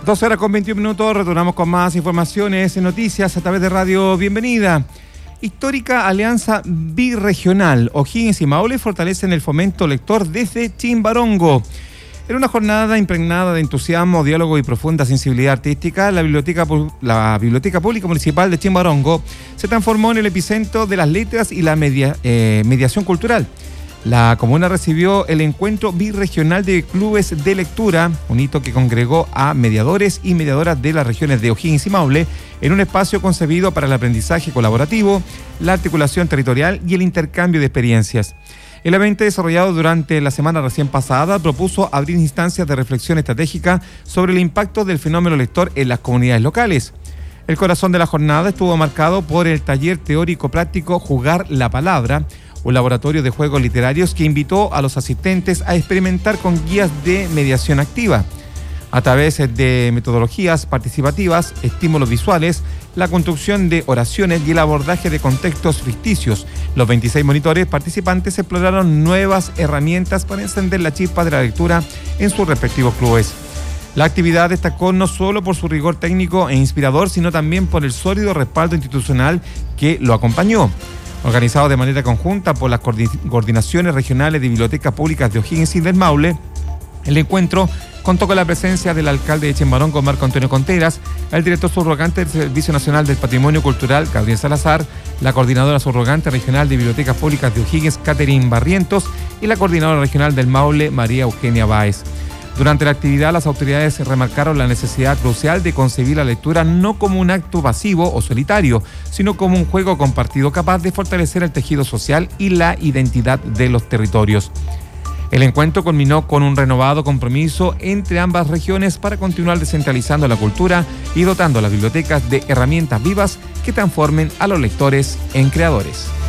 12:21, retornamos con más informaciones y noticias a través de Radio Bienvenida. Histórica alianza birregional. O'Higgins y Maule fortalecen el fomento lector desde Chimbarongo. En una jornada impregnada de entusiasmo, diálogo y profunda sensibilidad artística, la Biblioteca Pública Municipal de Chimbarongo se transformó en el epicentro de las letras y la mediación cultural. La comuna recibió el encuentro birregional de clubes de lectura, un hito que congregó a mediadores y mediadoras de las regiones de O'Higgins y Maule en un espacio concebido para el aprendizaje colaborativo, la articulación territorial y el intercambio de experiencias. El evento desarrollado durante la semana recién pasada propuso abrir instancias de reflexión estratégica sobre el impacto del fenómeno lector en las comunidades locales. El corazón de la jornada estuvo marcado por el taller teórico práctico Jugar la Palabra, un laboratorio de juegos literarios que invitó a los asistentes a experimentar con guías de mediación activa. A través de metodologías participativas, estímulos visuales, la construcción de oraciones y el abordaje de contextos ficticios, los 26 monitores participantes exploraron nuevas herramientas para encender la chispa de la lectura en sus respectivos clubes. La actividad destacó no solo por su rigor técnico e inspirador, sino también por el sólido respaldo institucional que lo acompañó. Organizado de manera conjunta por las coordinaciones regionales de bibliotecas públicas de O'Higgins y del Maule, el encuentro contó con la presencia del alcalde de Chimbarongo, Marco Antonio Conteras, el director subrogante del Servicio Nacional del Patrimonio Cultural, Gabriel Salazar, la coordinadora subrogante regional de bibliotecas públicas de O'Higgins, Catherine Barrientos, y la coordinadora regional del Maule, María Eugenia Báez. Durante la actividad, las autoridades remarcaron la necesidad crucial de concebir la lectura no como un acto pasivo o solitario, sino como un juego compartido capaz de fortalecer el tejido social y la identidad de los territorios. El encuentro culminó con un renovado compromiso entre ambas regiones para continuar descentralizando la cultura y dotando a las bibliotecas de herramientas vivas que transformen a los lectores en creadores.